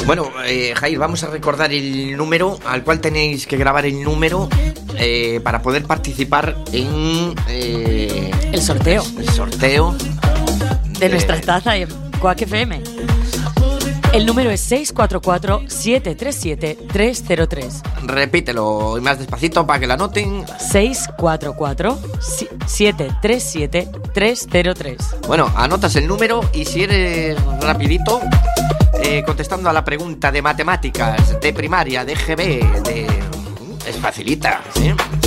Bueno, Jair, vamos a recordar el número al cual tenéis que grabar el número para poder participar en el sorteo. El sorteo de nuestra taza en Quack FM. El número es 644-737-303. Repítelo y más despacito para que la anoten. 644-737-303. Bueno, anotas el número y si eres rapidito, contestando a la pregunta de matemáticas, de primaria, de GB, es facilita, ¿sí?